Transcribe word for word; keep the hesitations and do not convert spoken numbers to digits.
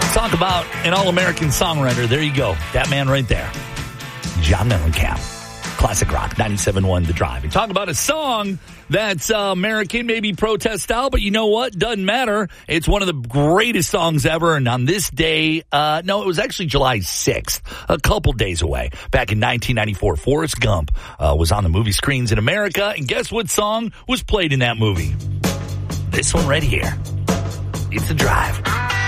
Talk about an all-American songwriter. There you go. That man right there. John Mellencamp. Classic rock, ninety-seven point one The Drive. And talk about a song that's uh, American, maybe protest style, but you know what? Doesn't matter. It's one of the greatest songs ever. And on this day, uh, no, it was actually July sixth, a couple days away. Back in nineteen ninety-four, Forrest Gump uh, was on the movie screens in America. And guess what song was played in that movie? This one right here. It's The Drive.